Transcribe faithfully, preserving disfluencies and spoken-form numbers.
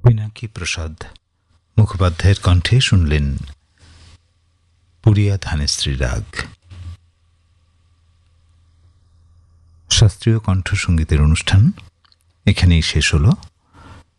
পিনাকি প্রসাদ মুখোপাধ্যায়ের কণ্ঠে শুনলেন পুরিয়া ধানেশ্রী রাগ। শাস্ত্রীয় কণ্ঠসঙ্গীতের অনুষ্ঠান এখানেই শেষ হলো।